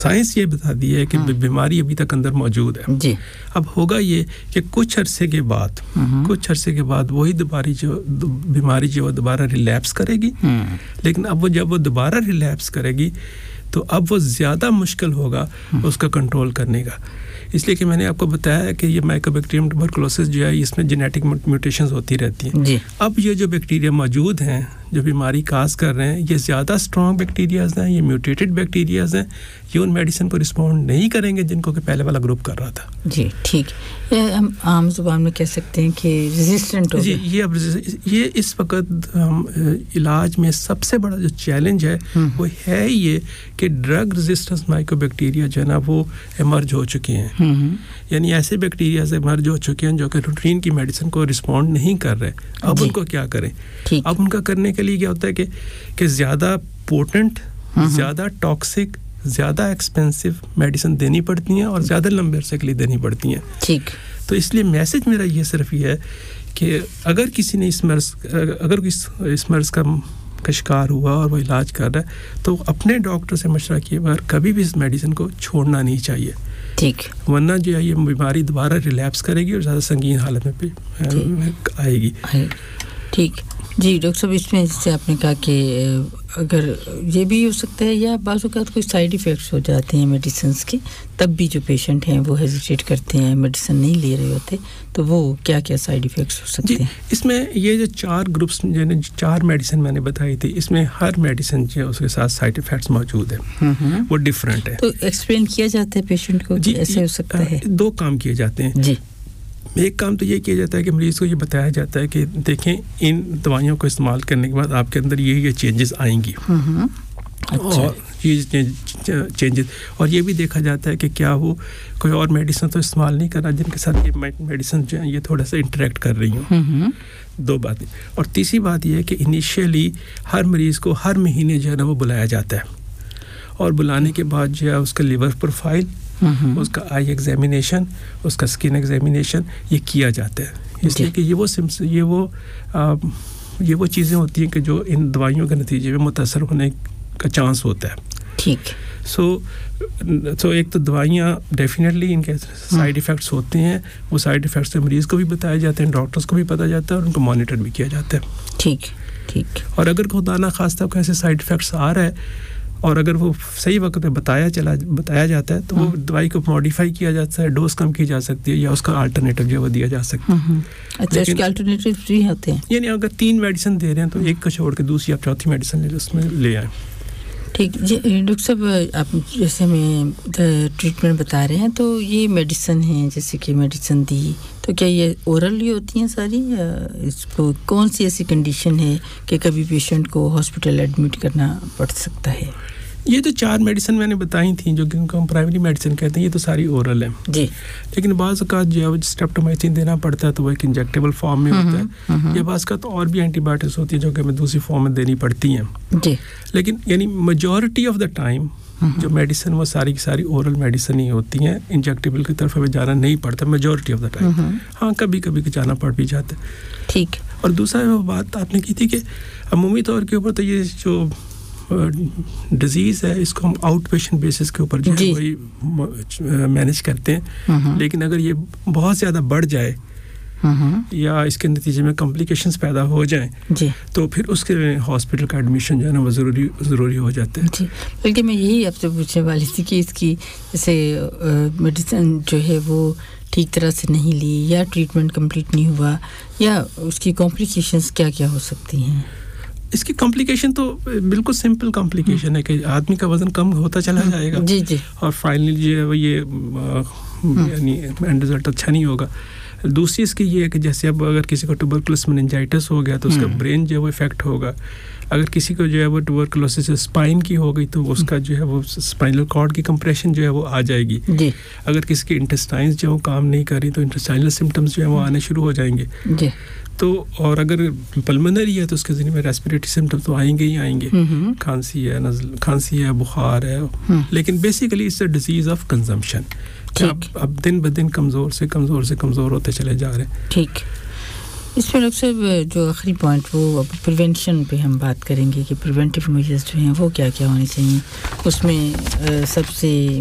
Science یہ بتا دی ہے کہ بیماری ابھی تک اندر موجود ہے جی اب ہوگا یہ کہ کچھ عرصے کے بعد وہی بیماری جو دوبارہ ریلیپس کرے گی لیکن اب جب وہ دوبارہ ریلیپس کرے گی تو اب وہ زیادہ مشکل ہوگا اس کا کنٹرول کرنے کا اس لیے کہ میں نے آپ کو بتایا کہ یہ مائکوبیکٹیریم ٹوبرکلوسس جو ہے اس میں جینیٹک میوٹیشنز ہوتی رہتی ہیں جی اب یہ جو بیکٹیریا موجود ہیں جو بیماری کاز کر رہے ہیں یہ زیادہ اسٹرانگ بیکٹیریاز ہیں یہ میوٹیٹڈ بیکٹیریاز ہیں یہ ان میڈیسن کو رسپونڈ نہیں کریں گے جن کو کہ پہلے والا گروپ کر رہا تھا جی ٹھیک ہم عام زبان میں کہہ سکتے ہیں کہ ریزسٹنٹ ہو جی یہ اس وقت ہم علاج میں سب سے بڑا جو چیلنج ہے وہ ہے یہ کہ ڈرگ ریزسٹنس مائکوبیکٹیریا جو ہے نا وہ ایمرج ہو چکے ہیں یعنی ایسے بیکٹیریاز ایمرج ہو چکے ہیں جو کہ روٹین کی میڈیسن کو رسپونڈ نہیں کر رہے اب ان کو کیا کریں اب ان کا کرنے کے لیے کیا ہوتا ہے کہ زیادہ پوٹنٹ زیادہ ٹاکسک زیادہ ایکسپینسو میڈیسن دینی پڑتی ہیں اور زیادہ لمبے عرصے کے لیے دینی پڑتی ہیں ٹھیک تو اس لیے میسج میرا یہ صرف یہ ہے کہ اگر کسی نے اس مرض کا شکار ہوا اور وہ علاج کر رہا ہے تو اپنے ڈاکٹر سے مشورہ کیے بغیر کبھی بھی اس میڈیسن کو چھوڑنا نہیں چاہیے ٹھیک ورنہ جو ہے یہ بیماری دوبارہ ریلیپس کرے گی اور زیادہ سنگین حالت میں آئے گی ٹھیک جی ڈاکٹر صاحب اس میں جیسے آپ نے کہا کہ اگر یہ بھی ہو سکتا ہے یا بعض اوقات کوئی سائیڈ ایفیکٹس ہو جاتے ہیں میڈیسنز کے تب بھی جو پیشنٹ ہیں وہ ہیزیٹیٹ کرتے ہیں میڈیسن نہیں لے رہے ہوتے تو وہ کیا کیا سائیڈ ایفیکٹس ہو سکتے ہیں اس میں یہ جو 4 گروپس یعنی 4 میڈیسن میں نے بتائی تھی اس میں ہر میڈیسن جو ہے اس کے ساتھ سائیڈ ایفیکٹس موجود ہیں وہ ڈفرینٹ ہے تو ایکسپلین کیا جاتا ہے پیشنٹ کو ایسے ہو سکتا ہے 2 کام کیے جاتے ہیں جی ایک کام تو یہ کیا جاتا ہے کہ مریض کو یہ بتایا جاتا ہے کہ دیکھیں ان دوائیوں کو استعمال کرنے کے بعد آپ کے اندر یہ چینجز آئیں گی اور یہ چینجز اور یہ بھی دیکھا جاتا ہے کہ کیا وہ کوئی اور میڈیسن تو استعمال نہیں کر رہا جن کے ساتھ یہ میڈیسن جو ہیں یہ تھوڑا سا انٹریکٹ کر رہی ہوں 2 باتیں اور تیسری بات یہ ہے کہ انیشیلی ہر مریض کو ہر مہینے جو ہے نا وہ بلایا جاتا ہے اور بلانے کے بعد جو ہے اس کا لیور پروفائل اس کا آئی ایگزامینیشن اس کا اسکن ایگزامینیشن یہ کیا جاتا ہے اس لیے کہ یہ وہ چیزیں ہوتی ہیں کہ جو ان دوائیوں کے نتیجے میں متاثر ہونے کا چانس ہوتا ہے ٹھیک سو ایک تو دوائیاں ڈیفینیٹلی ان کے سائیڈ ایفیکٹس ہوتے ہیں وہ سائیڈ ایفیکٹس مریض کو بھی بتائے جاتے ہیں ڈاکٹرز کو بھی پتہ جاتا ہے اور ان کو مانیٹر بھی کیا جاتا ہے ٹھیک اور اگر خدا نخواستہ کو ایسے سائیڈ ایفیکٹس آ رہا ہے اور اگر وہ صحیح وقت پہ بتایا جاتا ہے تو وہ دوائی کو ماڈیفائی کیا جاتا ہے ڈوز کم کی جا سکتی ہے یا اس کا الٹرنیٹیو جو ہے وہ دیا جا سکتا ہے اچھا اس کے الٹرنیٹیو بھی ہوتے ہیں یعنی اگر 3 میڈیسن دے رہے ہیں تو ایک کو چھوڑ کے دوسری آپ چوتھی میڈیسن اس میں لے آئیں ٹھیک جی ڈاکٹر صاحب آپ جیسے ہمیں ٹریٹمنٹ بتا رہے ہیں تو یہ میڈیسن ہیں جیسے کہ میڈیسن دی تو کیا یہ اورلی ہوتی ہیں ساری یا اس کو کون سی ایسی کنڈیشن ہے کہ کبھی پیشنٹ کو ہاسپٹل ایڈمٹ کرنا پڑ سکتا ہے یہ جو 4 میڈیسن میں نے بتائی تھیں جو کہ ان کو ہم پرائمری میڈیسن کہتے ہیں یہ تو ساری اورل ہیں جی لیکن بعض اوقات جو ہے اسٹریپٹومائسن دینا پڑتا ہے تو وہ ایک انجیکٹیبل فارم میں ہوتا ہے یا بعض اوقات اور بھی اینٹی بایوٹکس ہوتی ہیں جو کہ ہمیں دوسری فارم میں دینی پڑتی ہیں جی لیکن یعنی میجورٹی آف دا ٹائم جو میڈیسن وہ ساری کی ساری اورل میڈیسن ہی ہوتی ہیں انجیکٹیبل کی طرف ہمیں جانا نہیں پڑتا میجورٹی آف دا ٹائم ہاں کبھی کبھی جانا پڑ بھی جاتا ہے ٹھیک اور دوسرا وہ بات آپ نے کی تھی کہ عمومی طور کے اوپر تو یہ جو ڈیزیز ہے اس کو ہم آؤٹ پیشنٹ بیسس کے اوپر جو ہے وہی مینیج کرتے ہیں لیکن اگر یہ بہت زیادہ بڑھ جائے یا اس کے نتیجے میں کمپلیکیشنز پیدا ہو جائیں تو پھر اس کے ہاسپٹل کا ایڈمیشن جو ہے نا وہ ضروری ہو جاتا ہے جی بلکہ میں یہی آپ سے پوچھنے والی تھی کہ اس کی جیسے میڈیسن جو ہے وہ ٹھیک طرح سے نہیں لی یا ٹریٹمنٹ کمپلیٹ نہیں ہوا یا اس کی کمپلیکیشنز کیا ہو سکتی ہیں اس کی کمپلیکیشن تو بالکل سمپل کمپلیکیشن ہے کہ آدمی کا وزن کم ہوتا چلا جائے گا جی اور فائنلی جو ہے وہ یہ یعنی اینڈ رزلٹ اچھا نہیں ہوگا دوسری اس کی یہ ہے کہ جیسے اب اگر کسی کو ٹوبرکلوسس مننجائٹس ہو گیا تو اس کا برین جو ہے وہ افیکٹ ہوگا اگر کسی کو جو ہے وہ ٹوبرکلوسس اسپائن کی ہو گئی تو اس کا جو ہے وہ اسپائنل کارڈ کی کمپریشن جو ہے وہ آ جائے گی اگر کسی کے انٹسٹائنز جو کام نہیں کر رہی تو انٹسٹائنل سمٹمز جو ہیں وہ آنے شروع ہو جائیں گے تو اور اگر پلمنری ہے تو اس کے ذریعے میں ریسپیریٹری سمٹم تو آئیں گے ہی آئیں گے کھانسی ہے بخار ہے لیکن basically it's a disease of consumption اب دن بدن کمزور سے کمزور ہوتے چلے جا رہے ہیں ٹھیک اس میں ڈاکٹر صاحب جو آخری پوائنٹ وہ پریونشن پہ ہم بات کریں گے کہ پریونٹیو میجرز جو ہیں وہ کیا کیا ہونے چاہیے. اس میں سب سے